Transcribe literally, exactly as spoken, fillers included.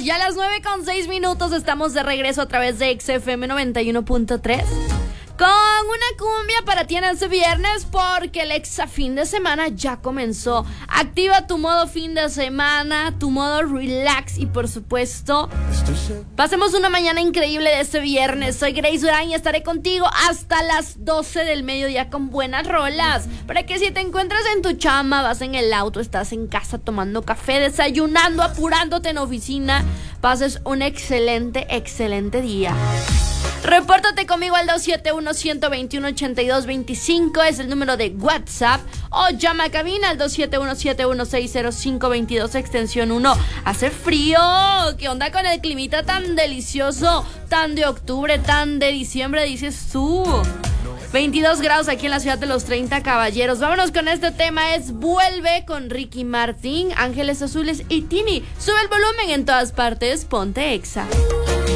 Ya a las nueve con seis minutos estamos de regreso a través de X F M noventa y uno punto tres. Con una cumbia para ti en este viernes, porque el Exa fin de semana ya comenzó. Activa tu modo fin de semana, tu modo relax y por supuesto, pasemos una mañana increíble de este viernes. Soy Grace Durán y estaré contigo hasta las doce del mediodía con buenas rolas. Para que si te encuentras en tu chamba, vas en el auto, estás en casa tomando café, desayunando, apurándote en oficina, pases un excelente, excelente día. Repórtate conmigo al dos siete uno, uno dos uno, ocho dos dos cinco, es el número de WhatsApp, o llama a cabina al dos siete uno, siete uno seis cero cinco dos dos, extensión uno. Hace frío, ¿qué onda con el climita tan delicioso, tan de octubre, tan de diciembre, dices tú? veintidós grados aquí en la ciudad de los treinta caballeros. Vámonos con este tema, es Vuelve con Ricky Martin, Ángeles Azules y Tini. Sube el volumen en todas partes, ponte Exa.